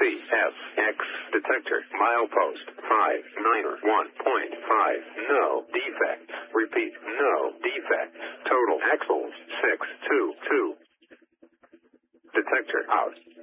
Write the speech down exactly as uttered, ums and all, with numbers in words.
C F X detector milepost five nine one point five. No defect. Repeat, no defect. Total axles six two two. Detector out.